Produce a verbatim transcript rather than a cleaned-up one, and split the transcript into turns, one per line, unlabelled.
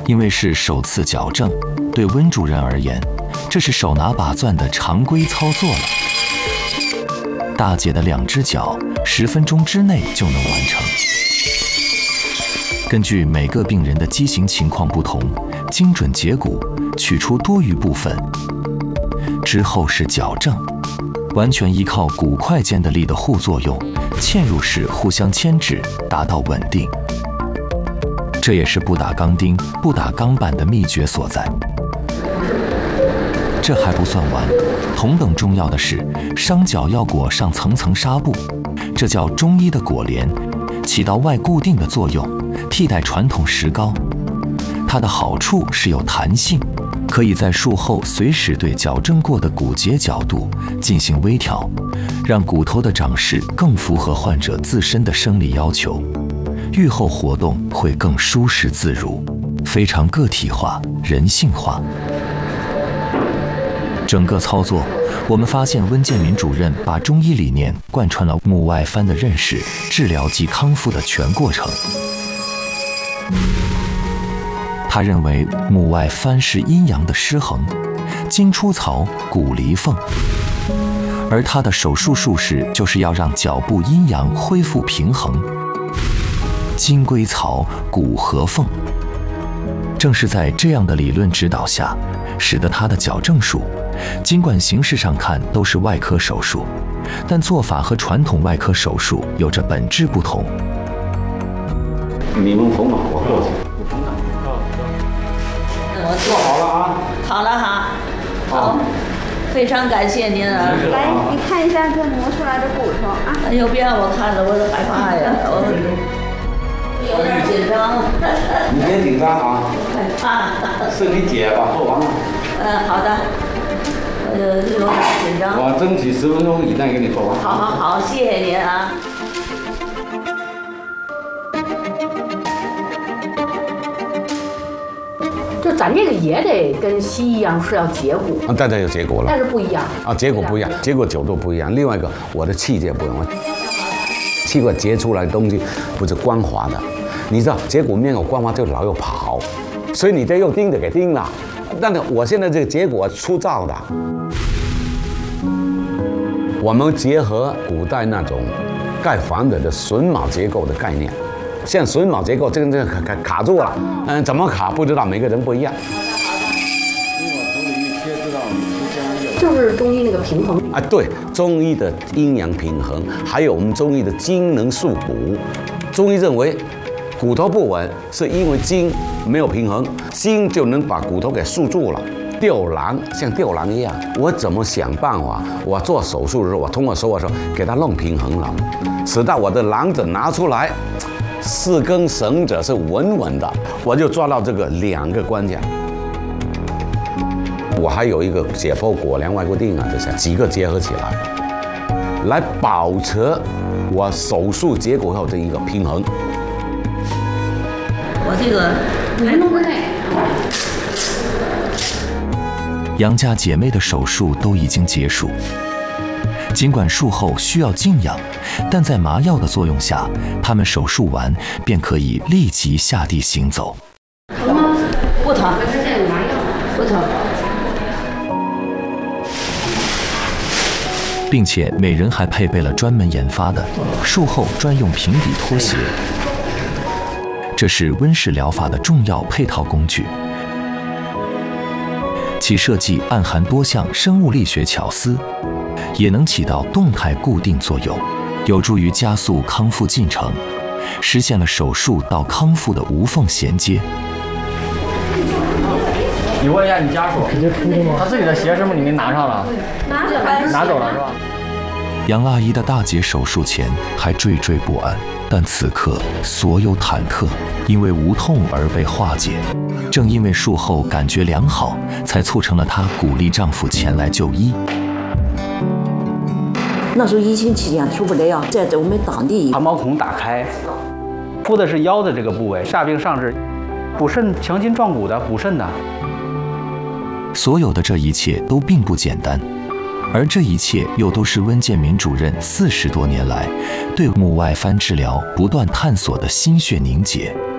因为是首次矫正，对温主任而言，这是手拿把攥的常规操作了。大姐的两只脚，十分钟之内就能完成。根据每个病人的畸形情况不同，精准截骨，取出多余部分，之后是矫正，完全依靠骨块间的力的互作用，嵌入式互相牵制，达到稳定。这也是不打钢钉、不打钢板的秘诀所在。这还不算完，同等重要的是，伤脚要裹上层层纱布，这叫中医的裹连，起到外固定的作用，替代传统石膏。它的好处是有弹性，可以在术后随时对矫正过的骨节角度进行微调，让骨头的长势更符合患者自身的生理要求。愈后活动会更舒适自如，非常个体化、人性化。整个操作，我们发现温建民主任把中医理念贯穿了目外翻的认识、治疗及康复的全过程。他认为目外翻是阴阳的失衡，筋出槽，骨离缝，而他的手术术式就是要让脚部阴阳恢复平衡。筋归槽，骨合缝。正是在这样的理论指导下，使得他的矫正术，尽管形式上看都是外科手术，但做法和传统外科手术有着本质不同。
你们缝好，我过去。
我
做好了啊！
好了哈，好，非常感谢您啊！
来，你看一下这磨出来的骨头啊！
哎呦，别让我看了，我都害怕呀！我。有点紧张，
你别紧张啊，
害怕。
是你姐吧？做完了。
嗯，好的。呃，有点紧张。
我争取十分钟以内给你做完。
好好好，谢谢您啊。
就咱这个也得跟西医一样是要截骨
啊，大家有截骨了，
但是不一样
啊，截骨不一样，截骨角度不一样。另外一个，我的器械不一样，气管截出来的东西不是光滑的。你知道截骨面有光滑就老有跑，所以你得用钉子给钉了。但是我现在这个截骨粗糙的，我们结合古代那种盖房子的榫卯结构的概念，像榫卯结构这个这个卡卡卡住了，嗯，怎么卡不知道，每个人不一样。
就是中医那个平衡
啊，对，中医的阴阳平衡，还有我们中医的筋能束骨。中医认为，骨头不稳是因为筋没有平衡，筋就能把骨头给束住了。吊郎像吊郎一样，我怎么想办法？我做手术的时候，我通过手的时候给它弄平衡了，使到我的囊子拿出来，四根绳子是稳稳的，我就抓到这个两个关键。我还有一个解剖果梁外固定啊，这些几个结合起来，来保持我手术结果后的一个平衡。
我这个
五分钟之内。
杨家姐妹的手术都已经结束，尽管术后需要静养，但在麻药的作用下，她们手术完便可以立即下地行走。
疼吗？
不疼，
现在有麻药，
不疼。
并且每人还配备了专门研发的术后专用平底拖鞋，这是温氏疗法的重要配套工具。其设计暗含多项生物力学巧思，也能起到动态固定作用，有助于加速康复进程，实现了手术到康复的无缝衔接。
你问一下你家属，直接出的吗？他自己的鞋是不是你给拿上了？
拿
拿走了是吧？
杨阿姨的大姐手术前还惴惴不安，但此刻所有忐忑因为无痛而被化解。正因为术后感觉良好，才促成了她鼓励丈夫前来就医。
那时候疫情期间出不了药，在我们当地
汗毛孔打开，敷的是腰的这个部位，煞病上肢，补肾强筋壮骨的，补肾的。
所有的这一切都并不简单，而这一切又都是温建民主任四十多年来对目外翻治疗不断探索的心血凝结。